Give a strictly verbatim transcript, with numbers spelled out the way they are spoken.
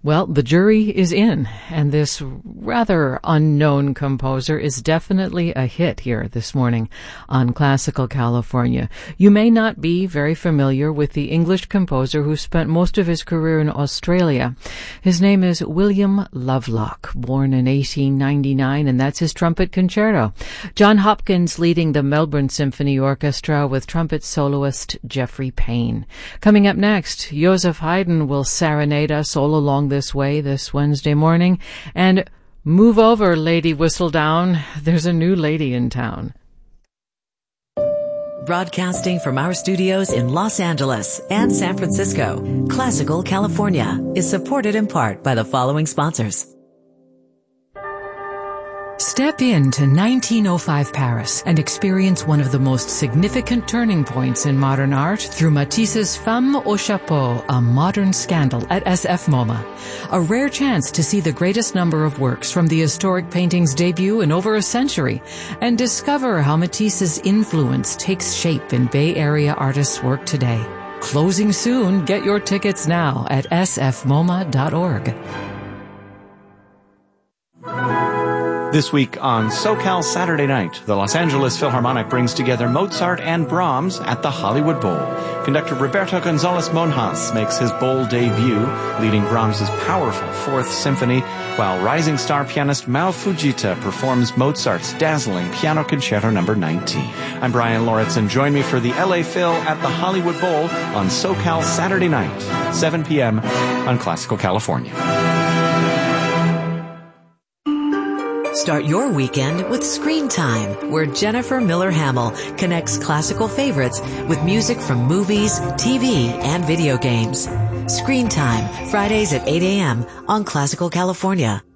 Well, the jury is in, and this rather unknown composer is definitely a hit here this morning on Classical California. You may not be very familiar with the English composer who spent most of his career in Australia. His name is William Lovelock, born in eighteen ninety-nine, and that's his trumpet concerto. John Hopkins leading the Melbourne Symphony Orchestra with trumpet soloist Jeffrey Payne. Coming up next, Joseph Haydn will serenade us all along the this way this Wednesday morning. And move over, Lady Whistledown. There's a new lady in town. Broadcasting from our studios in Los Angeles and San Francisco, Classical California is supported in part by the following sponsors. Step into nineteen oh five Paris and experience one of the most significant turning points in modern art through Matisse's Femme au Chapeau, a modern scandal at S F MoMA. A rare chance to see the greatest number of works from the historic painting's debut in over a century and discover how Matisse's influence takes shape in Bay Area artists' work today. Closing soon. Get your tickets now at s f moma dot org. This week on SoCal Saturday Night, the Los Angeles Philharmonic brings together Mozart and Brahms at the Hollywood Bowl. Conductor Roberto González Monjas makes his bowl debut, leading Brahms's powerful Fourth Symphony, while rising star pianist Mao Fujita performs Mozart's dazzling Piano Concerto number nineteen. I'm Brian Lauritsen. Join me for the L A Phil at the Hollywood Bowl on SoCal Saturday Night, seven p.m. on Classical California. Start your weekend with Screen Time, where Jennifer Miller Hamill connects classical favorites with music from movies, T V, and video games. Screen Time, Fridays at eight a.m. on Classical California.